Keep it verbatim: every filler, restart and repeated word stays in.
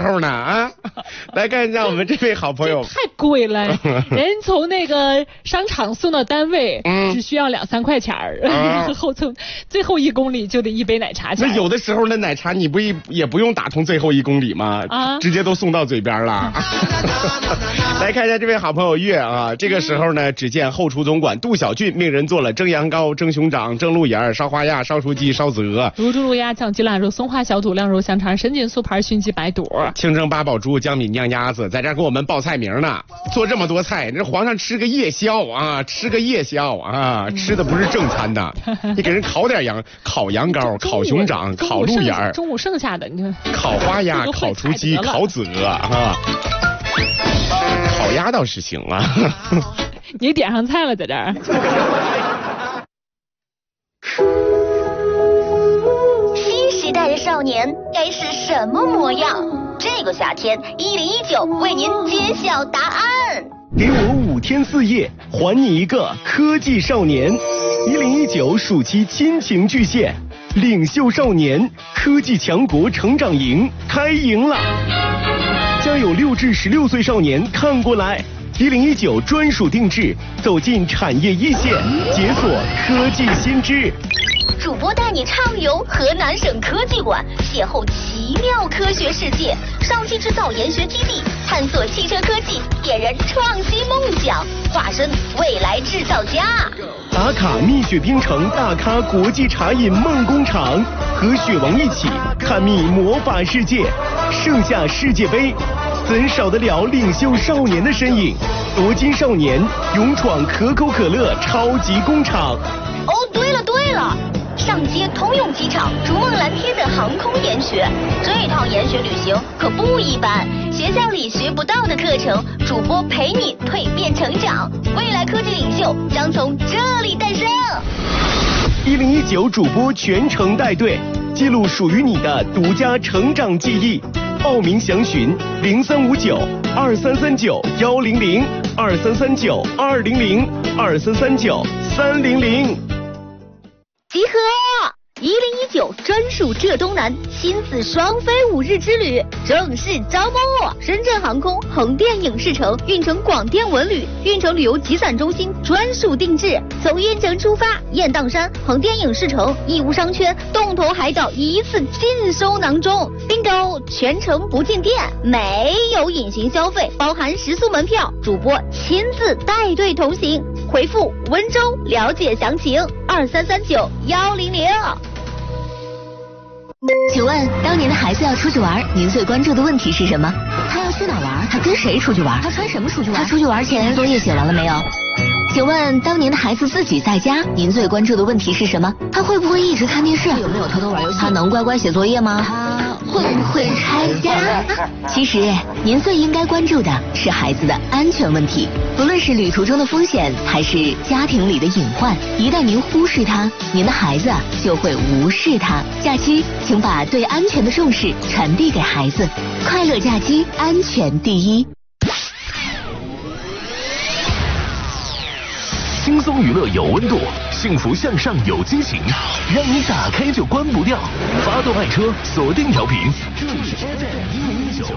候呢啊？来看一下我们这位好朋友， 太贵了，人从那个商场送到单位，嗯、只需要两三块钱儿，啊、后从最后一公里就得一杯奶茶钱。 那有的时候那奶茶你不也不用打通最后一公里吗？啊，直接都送到嘴边了。来看一下这位好朋友月啊，这个时候呢，只见后厨总管杜小俊命人做了蒸羊羔、蒸熊掌、蒸鹿眼、烧花鸭、烧雏鸡、烧子鹅、 卤猪、卤鸭、酱鸡、腊肉、松花小肚、晾肉香肠、神锦素盘、熏鸡白肚、 清蒸八宝猪、江闽酿鸭子，在这儿给我们报菜名呢。做这么多菜，这皇上吃个夜宵啊，吃个夜宵啊，吃的不是正餐的。你给人烤点羊，烤羊羔、烤熊掌、烤鹿眼， 中午剩下的你看， 烤花鸭、烤雏鸡、烤子鹅啊。烤鸭倒是行啊。 你点上菜了，在这儿。 新时代的少年该是什么模样？这个夏天，一零一九为您揭晓答案。 给我五天四夜，还你一个科技少年。一零一九暑期亲情巨献，领袖少年科技强国成长营开营了。将有六至十六岁少年看过来，一零一九专属定制，走进产业一线，解锁科技新知。 主播带你畅游河南省科技馆，邂逅奇妙科学世界，上汽制造研学基地，探索汽车科技，点燃创新梦想，化身未来制造家。 打卡蜜雪冰城大咖国际茶饮梦工厂，和雪王一起探秘魔法世界。盛夏世界杯，怎少得了领袖少年的身影？夺金少年勇闯可口可乐超级工厂。 哦，对了对了，上接通用机场、逐梦蓝天的航空研学，这趟研学旅行可不一般，学校里学不到的课程，主播陪你蜕变成长，未来科技领袖将从这里诞生。 一零一九主播全程带队，记录属于你的独家成长记忆。报名详询零三五九二三三九幺零零二三三九二零零二三三九三零零。 集合！一零一九专属浙东南亲子双飞五日之旅正式招募，深圳航空、横店影视城、运城广电文旅、运城旅游集散中心专属定制，从运城出发，雁荡山、横店影视城、义乌商圈、洞头海岛一次尽收囊中，并购全程不进店，没有隐形消费，包含食宿门票，主播亲自带队同行。回复温州了解详情，二三三九幺零零。 请问当您的孩子要出去玩，您最关注的问题是什么？他要去哪玩？他跟谁出去玩？他穿什么出去玩？他出去玩前作业写完了没有？请问当您的孩子自己在家，您最关注的问题是什么？他会不会一直看电视？有没有偷偷玩游戏？他能乖乖写作业吗？他会不会拆家？其实您最应该关注的是孩子的安全问题，不论是旅途中的风险，还是家庭里的隐患，一旦您忽视它，您的孩子就会无视它。假期请把对安全的重视传递给孩子，快乐假期，安全第一。 轻松娱乐有温度，幸福向上有激情，让你打开就关不掉。发动爱车，锁定调频，这里是 F M 一零一九。